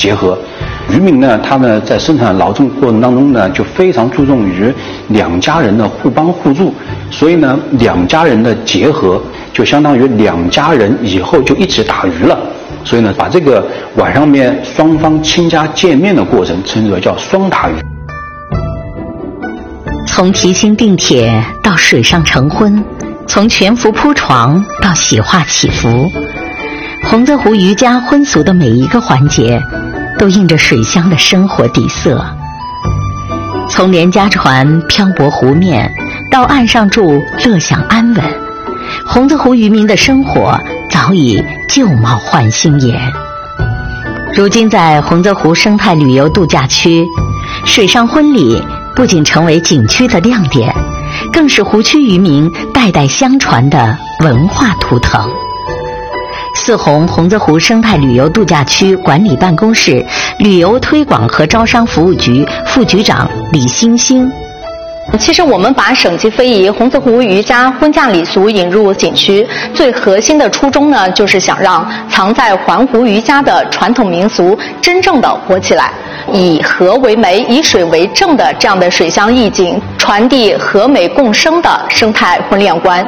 结合。渔民呢，他们在生产劳动过程当中呢，就非常注重于两家人的互帮互助，所以呢，两家人的结合就相当于两家人以后就一起打鱼了。所以呢，把这个晚上面双方亲家见面的过程称之为叫双打鱼。 从提亲订帖到水上成婚，从全服铺床到喜画祈福，洪泽湖渔家婚俗的每一个环节都映着水乡的生活底色。从连家船漂泊湖面到岸上住乐享安稳，洪泽湖渔民的生活早已旧貌换新颜。如今在洪泽湖生态旅游度假区，水上婚礼不仅成为景区的亮点，更是湖区渔民代代相传的文化图腾。泗洪洪泽湖生态旅游度假区管理办公室旅游推广和招商服务局副局长李欣欣。 其实我们把省级非遗洪泽湖渔家婚嫁礼俗引入景区，最核心的初衷呢，就是想让藏在环湖渔家的传统民俗真正的活起来，以河为媒，以水为正的这样的水乡意境，传递和美共生的生态婚恋观。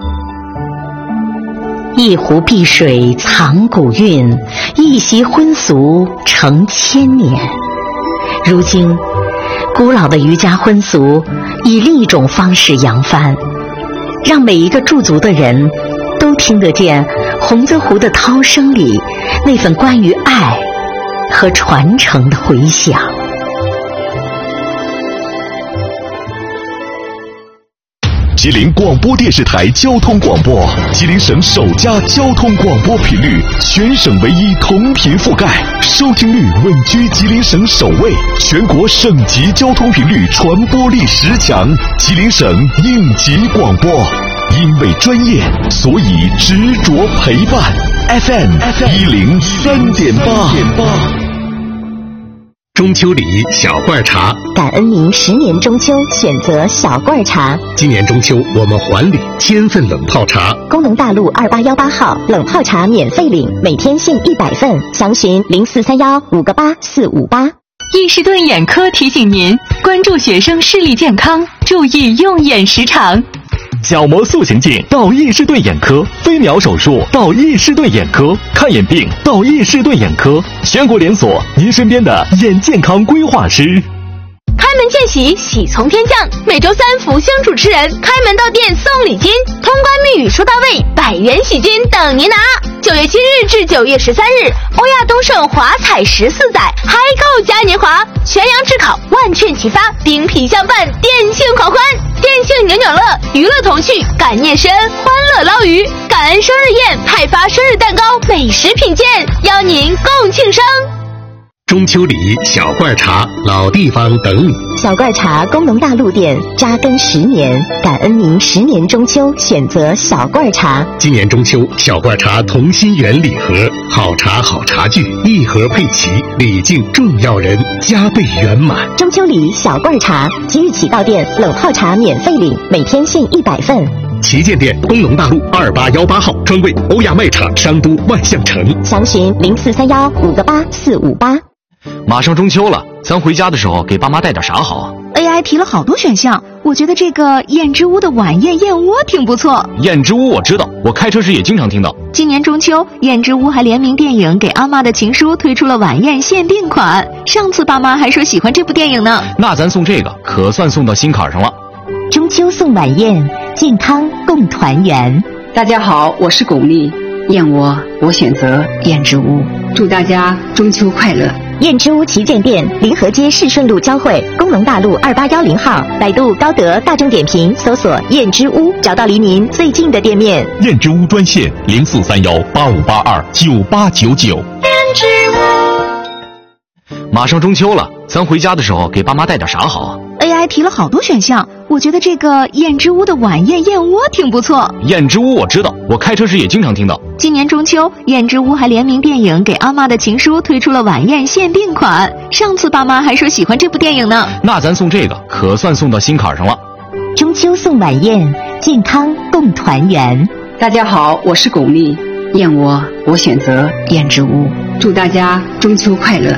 一湖碧水藏古韵，一袭婚俗承千年。如今古老的渔家婚俗以另一种方式扬帆，让每一个驻足的人都听得见洪泽湖的涛声里那份关于爱和传承的回响。 吉林广播电视台交通广播，吉林省首家交通广播频率，全省唯一同频覆盖，收听率稳居吉林省首位，全国省级交通频率传播力10强，吉林省应急广播。因为专业，所以执着陪伴。FM 103.8。 中秋礼小罐茶， 感恩您10年中秋选择小罐茶。 今年中秋我们还礼1000份冷泡茶。 工农大路2818号冷泡茶免费领，每天限100份，详询0431588458。 伊士顿眼科提醒您关注学生视力健康，注意用眼时长。 角膜塑形镜到伊士顿眼科，飞秒手术到伊士顿眼科，看眼病到伊士顿眼科，全国连锁，您身边的眼健康规划师。 开门见喜，喜从天降。每周3福星主持人开门到店送礼金，通关密语说到位，100元喜金等您拿。9月7日至9月13日，欧亚东盛华彩14载，嗨购嘉年华，全阳智考万券齐发，冰皮相伴，店庆狂欢，店庆扭扭乐，娱乐童趣，感念深，欢乐捞鱼，感恩生日宴，派发生日蛋糕，美食品鉴，邀您共庆生。 中秋礼小罐茶，老地方等你。 小罐茶工农大路店扎根10年，感恩您10年中秋选择小罐茶。 今年中秋，小罐茶同心圆礼盒，好茶好茶具，一盒配齐，礼敬重要人，加倍圆满。 中秋礼小罐茶，即日起到店冷泡茶免费领，每天限100份。 旗舰店工农大路2818号，专柜欧亚卖场商都万象城， 详询0431588458。 马上中秋了，咱回家的时候给爸妈带点啥好啊？ AI 提了好多选项，我觉得这个燕之屋的晚宴燕窝挺不错。 燕之屋我知道，我开车时也经常听到。 今年中秋，燕之屋还联名电影《给阿妈的情书》推出了晚宴限定款。上次爸妈还说喜欢这部电影呢。 那咱送这个可算送到心坎上了。 中秋送晚宴，健康共团圆。 大家好，我是巩俐，燕窝我选择燕之屋，祝大家中秋快乐。 燕之屋旗舰店临河街市顺路交汇，工农大路2810号，百度高德大众点评搜索燕之屋，找到离您最近的店面。 燕之屋专线043185829899。燕之屋。 马上中秋了，咱回家的时候给爸妈带点啥好啊？ AI 提了好多选项，我觉得这个燕之屋的晚宴燕窝挺不错。 燕之屋我知道，我开车时也经常听到。 今年中秋，燕之屋还联名电影《给阿妈的情书》推出了晚宴限定款。上次爸妈还说喜欢这部电影呢。 那咱送这个可算送到心坎上了。 中秋送晚宴，健康共团圆。 大家好，我是巩俐，燕窝我选择燕之屋，祝大家中秋快乐。